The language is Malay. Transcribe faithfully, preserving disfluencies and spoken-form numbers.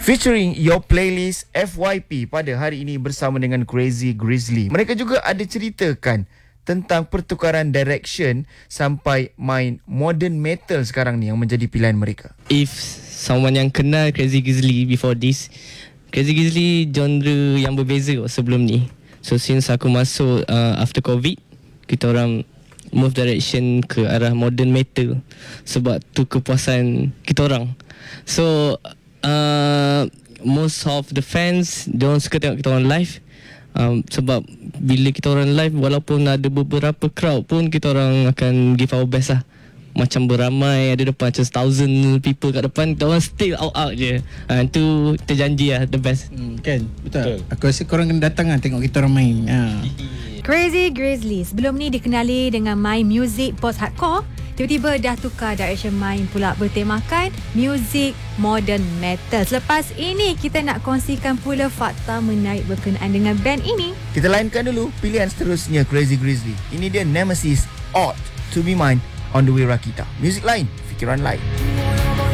Featuring Your Playlist F Y P pada hari ini bersama dengan Crazy Grizzly. Mereka juga ada ceritakan tentang pertukaran direction sampai main modern metal sekarang ni yang menjadi pilihan mereka. If someone yang kenal Crazy Grizzly before this, Crazy Grizzly genre yang berbeza sebelum ni. So since aku masuk uh, after COVID, kita orang move direction ke arah modern metal sebab tu kepuasan kita orang. So uh, most of the fans diorang suka tengok kita orang live, um, sebab bila kita orang live, walaupun ada beberapa crowd pun kita orang akan give our best lah. Macam beramai, ada depan macam thousand people kat depan, kita orang still out out je. uh, Itu terjanji lah the best. hmm, Kan betul. Betul Aku rasa korang kena datang lah tengok kita orang main. ha. Crazy Grizzly sebelum ni dikenali dengan main music post hardcore, tiba-tiba dah tukar direction main pula bertemakan music modern metal. Selepas ini kita nak kongsikan pula fakta menarik berkenaan dengan band ini. Kita lainkan dulu pilihan seterusnya Crazy Grizzly. Ini dia Nemesis, Ought to Be Mine on the way Rakita. Music lain, fikiran lain.